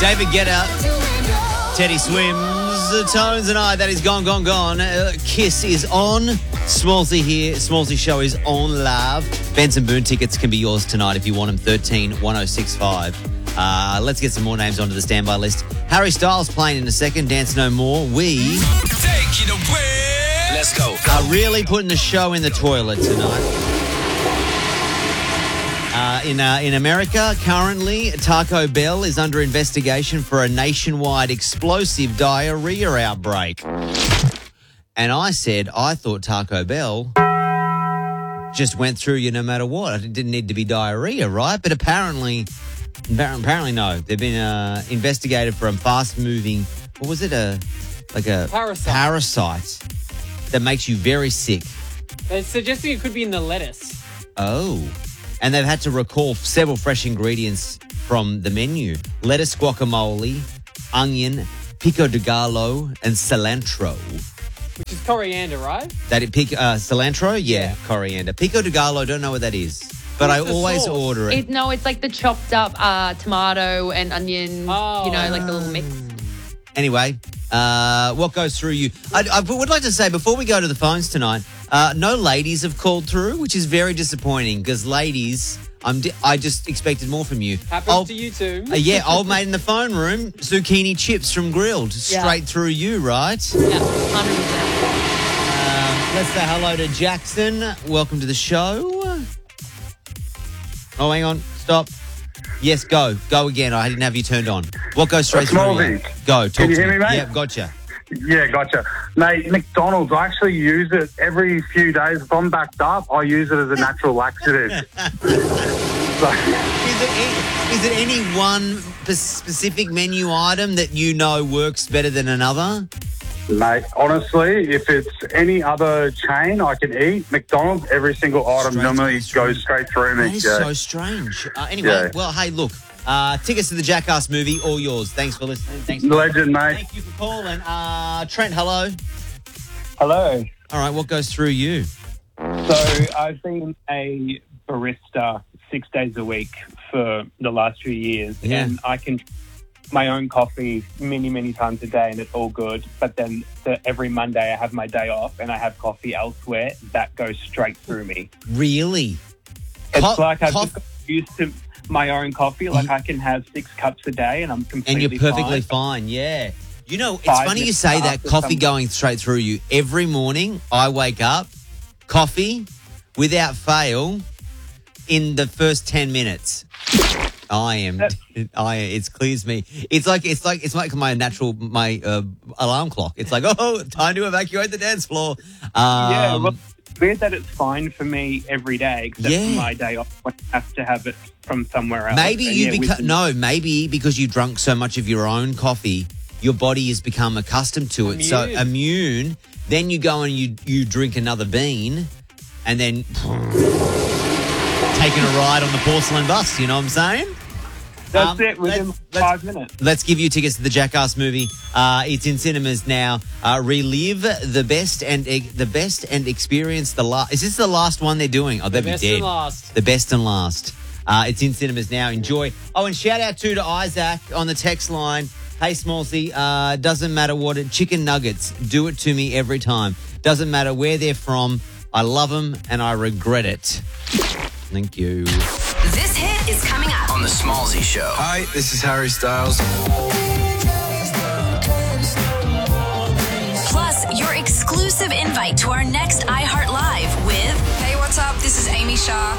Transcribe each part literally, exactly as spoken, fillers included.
David Guetta, Teddy Swims, the Tones and I. That is Gone, Gone, Gone. Uh, Kiss is on. Smallsy here. Smallsy show is on live. Benson Boone tickets can be yours tonight if you want them. thirteen one oh six five. Uh, let's get some more names onto the standby list. Harry Styles playing in a second. Dance No More. We take it away. Let's go. Are really putting the show in the toilet tonight. Uh, in uh, in America, currently, Taco Bell is under investigation for a nationwide explosive diarrhea outbreak. And I said, I thought Taco Bell just went through you no matter what. It didn't need to be diarrhea, right? But apparently, apparently no. They've been uh, investigated for a fast-moving, what was it, a like a parasite. parasite that makes you very sick. They're suggesting it could be in the lettuce. Oh. And they've had to recall several fresh ingredients from the menu. Lettuce, guacamole, onion, pico de gallo, and cilantro. Which is coriander, right? That it pic, uh, cilantro? Yeah, Yeah. coriander. Pico de gallo, don't know what that is. But What's I the always sauce? order it. It, no, it's like the chopped up uh, tomato and onion, Oh. you know, like the little mix. Anyway, uh, what goes through you? I, I would like to say, before we go to the phones tonight, uh, no ladies have called through, which is very disappointing because ladies, I'm di- I just expected more from you. Happens Old- to you too. Uh, yeah, old mate in the phone room, zucchini chips from Grilled, straight through you, right? Yeah, one hundred percent. Um, let's say hello to Jackson. Welcome to the show. Oh, hang on. Stop. Yes, go. Go again. I didn't have you turned on. What goes straight through you? Go. Talk Can you to hear me, mate? Yeah, gotcha. Yeah, gotcha. Mate, McDonald's, I actually use it every few days. If I'm backed up, I use it as a natural laxative. So, Is it, any, is it any one p- specific menu item that you know works better than another? mate, honestly, if it's any other chain I can eat, McDonald's, every single item Straight normally through. goes straight through me. That is yeah. so strange. Uh, anyway, Yeah. well, hey, look. Uh, tickets to the Jackass movie, all yours. Thanks for listening. Thanks for Legend, mate. Thank you for calling. Uh, Trent, hello. Hello. All right, what goes through you? So I've been a barista six days a week for the last few years, Yeah. and I can my own coffee many, many times a day, and it's all good. But then the, every Monday I have my day off, and I have coffee elsewhere. That goes straight through me. Really? It's Co- like I've coff- just got used to my own coffee. Like I can have six cups a day, and I'm completely And you're perfectly fine. fine, yeah. You know, it's Five funny you minutes say that, after coffee some- going straight through you. Every morning I wake up, coffee, without fail, in the first ten minutes. I am, I, it clears me. It's like, it's like, it's like my natural, my uh, alarm clock. It's like, oh, time to evacuate the dance floor. Um, Yeah, well, it's weird that it's fine for me every day, except Yeah. for my day off when I have to have it from somewhere else. Maybe And you yeah, with become, the- no, maybe because you drunk so much of your own coffee, your body has become accustomed to it. So Immune. immune, then you go and you, you drink another bean and then taking a ride on the porcelain bus, you know what I'm saying? That's Um, it, within let's- five minutes. Let's give you tickets to the Jackass movie. Uh, it's in cinemas now. Uh, relive the best and e- the best and experience the last. Is this the last one they're doing? Oh, they'll be best dead. and last. The best and last. Uh, it's in cinemas now. Enjoy. Oh, and shout out too to Isaac on the text line. Hey, Smallsy, uh, doesn't matter what it, chicken nuggets, do it to me every time. Doesn't matter where they're from. I love them and I regret it. Thank you. This hit is coming up On the Smallsy Show. Hi, this is Harry Styles. Plus, your exclusive invite to our next iHeart Live with Hey, what's up? This is Amy Shark.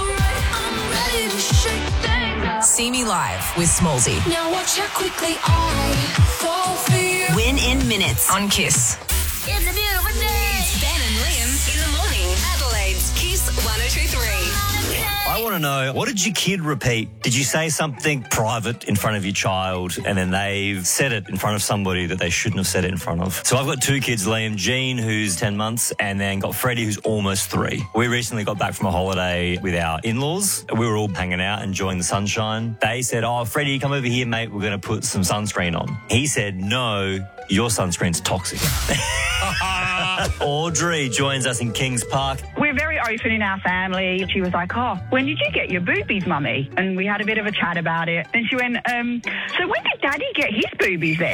See Me Live with Smallsy. Now watch how quickly I fall for you. Win in minutes on Kiss. It's a beautiful day. It's Ben and Liam in the morning. Adelaide's Kiss one oh two three. I want to know, what did your kid repeat? Did you say something private in front of your child and then they've said it in front of somebody that they shouldn't have said it in front of? So I've got two kids, Liam, Jean, who's ten months, and then got Freddie, who's almost three. We recently got back from a holiday with our in-laws. We were all hanging out, enjoying the sunshine. They said, oh, Freddie, come over here, mate. We're going to put some sunscreen on. He said, no, your sunscreen's toxic. Audrey joins us in Kings Park. We're very ibuprofen in our family. She was like, oh, when did you get your boobies, Mummy? And we had a bit of a chat about it. Then she went, um, so when did Daddy get his boobies then?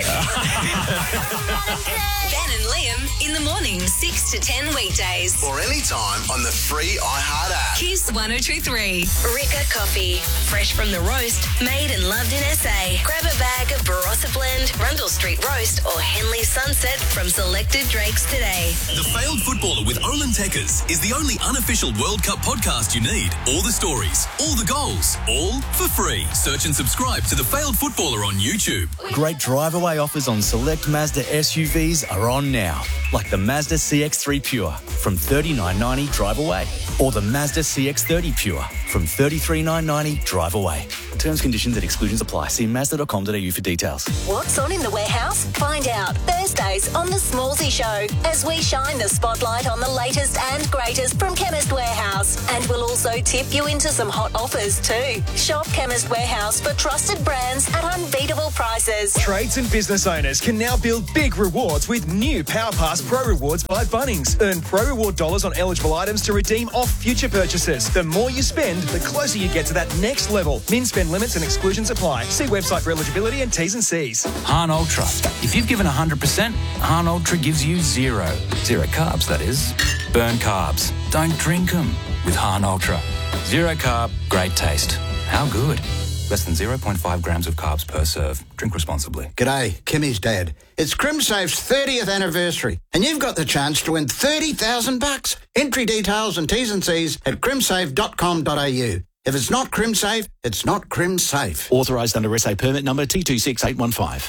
Ben and Liam in the morning, six to ten weekdays. Or anytime on the free iHeart app. Kiss one oh two three. Ricca Coffee. Fresh from the roast, made and loved in S A. Grab a bag of Barossa Blend, Rundle Street Roast or Henley Sunset from selected Drakes today. The Failed Footballer with Olin Tekkers is the only unofficial World Cup podcast you need. All the stories, all the goals, all for free. Search and subscribe to The Failed Footballer on YouTube. Great drive-away offers on select Mazda S U Vs are on now, like the Mazda C X three Pure from thirty-nine ninety drive away, or the Mazda C X thirty Pure from thirty-three nine ninety drive away. Terms, conditions and exclusions apply. See mazda dot com dot a u for details. What's on in the warehouse? Find out Thursdays on The Smallsy Show as we shine the spotlight on the latest and greatest from Chemist Warehouse. And we'll also tip you into some hot offers too. Shop Chemist Warehouse for trusted brands at unbeatable prices. Trades and business owners can now build big rewards with new PowerPass Pro Rewards by Bunnings. Earn Pro Reward dollars on eligible items to redeem off future purchases. The more you spend, the closer you get to that next level. Min spend limits and exclusions apply. See website for eligibility and T's and C's. Hahn Ultra. If you've given one hundred percent, Hahn Ultra gives you zero. Zero carbs, that is. Burn carbs. Don't drink them with Hahn Ultra. Zero carb, great taste. How good? Less than zero point five grams of carbs per serve. Drink responsibly. G'day, Kimmy's dad. It's CrimSafe's thirtieth anniversary, and you've got the chance to win thirty thousand bucks. Entry details and T's and C's at crimsafe dot com dot a u. If it's not CrimSafe, it's not CrimSafe. Authorised under S A permit number T two six eight one five.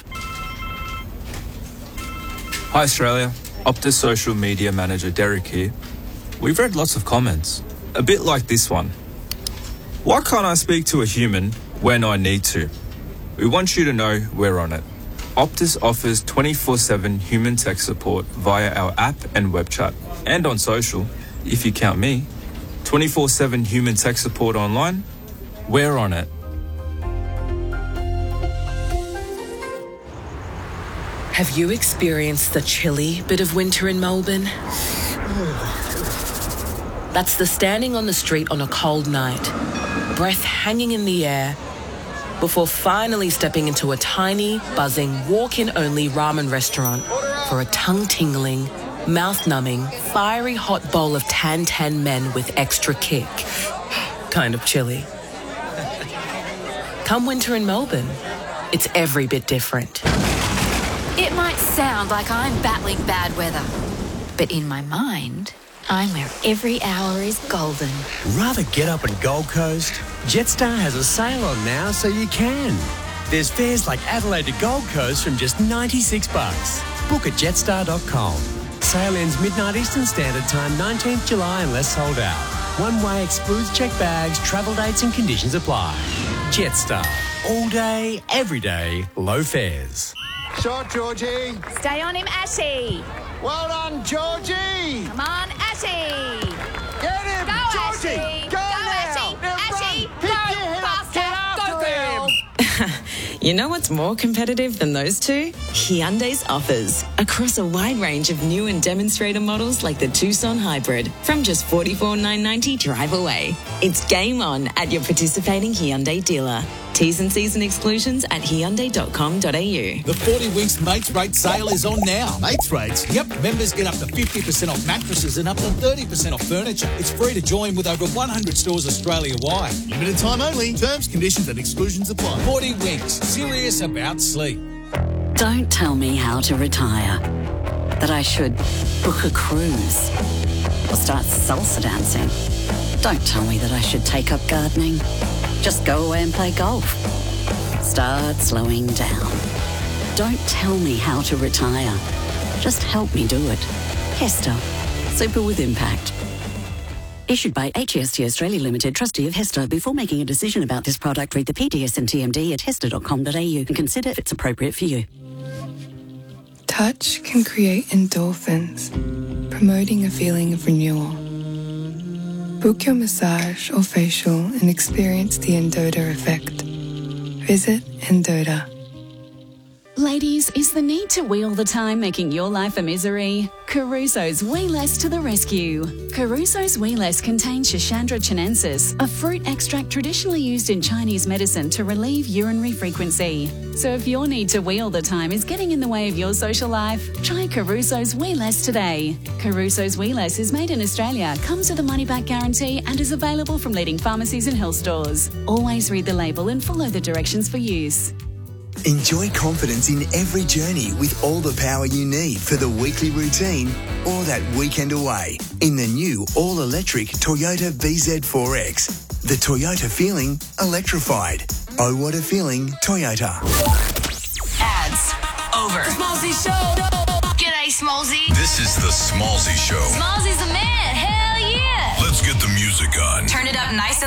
Hi Australia, Optus social media manager Derek here. We've read lots of comments, a bit like this one. Why can't I speak to a human when I need to? We want you to know we're on it. Optus offers twenty-four seven human tech support via our app and web chat, and on social, if you count me. twenty-four seven human tech support online, we're on it. Have you experienced the chilly bit of winter in Melbourne? That's the standing on the street on a cold night, breath hanging in the air, before finally stepping into a tiny, buzzing, walk-in-only ramen restaurant for a tongue-tingling, mouth-numbing, fiery hot bowl of tan-tan men with extra kick. Kind of chilly. Come winter in Melbourne, it's every bit different. It might sound like I'm battling bad weather, but in my mind, I'm where every hour is golden. Rather get up in Gold Coast? Jetstar has a sale on now, so you can. There's fares like Adelaide to Gold Coast from just ninety-six bucks. Book at jetstar dot com. Sale ends midnight Eastern Standard Time, nineteenth of July, unless sold out. One way excludes checked bags, travel dates and conditions apply. Jetstar. All day, every day, low fares. Shot, Georgie. Stay on him, Ashy. Well done, Georgie. Come on, Ashy. Get him, Go, Georgie. Ashy. Go, Go, now. Ashy. Now Ashy, run. go Pick your head up. faster. Get after Go, girl. You know what's more competitive than those two? Hyundai's offers. Across a wide range of new and demonstrator models like the Tucson Hybrid from just forty-four thousand nine hundred ninety drive away. It's game on at your participating Hyundai dealer. T's and C's and exclusions at hyundai dot com dot a u. The forty Winks Mates Rate sale is on now. Mates Rates? Yep. Members get up to fifty percent off mattresses and up to thirty percent off furniture. It's free to join with over one hundred stores Australia-wide. Limited time only. Terms, conditions and exclusions apply. forty Winks. Serious about sleep. Don't tell me how to retire. That I should book a cruise or start salsa dancing. Don't tell me that I should take up gardening. Just go away and play golf. Start slowing down. Don't tell me how to retire. Just help me do it. Hester. Super with impact. Issued by H E S T Australia Limited, trustee of Hester. Before making a decision about this product, read the P D S and T M D at hester dot com dot a u and consider if it's appropriate for you. Touch can create endorphins, promoting a feeling of renewal. Book your massage or facial and experience the Endota effect. Visit Endota. Ladies, is the need to wee all the time making your life a misery? Caruso's Wee Less to the rescue. Caruso's Wee Less contains Schisandra chinensis, a fruit extract traditionally used in Chinese medicine to relieve urinary frequency. So if your need to wee all the time is getting in the way of your social life, try Caruso's Wee Less today. Caruso's Wee Less is made in Australia, comes with a money-back guarantee and is available from leading pharmacies and health stores. Always read the label and follow the directions for use. Enjoy confidence in every journey with all the power you need for the weekly routine or that weekend away in the new all-electric Toyota B Z four X. The Toyota feeling electrified. Oh, what a feeling, Toyota. Ads over. The Smallzy Show. G'day, Smallzy. This is the Smallzy Show. Smallzy's the man. Hell yeah. Let's get the music on. Turn it up nice and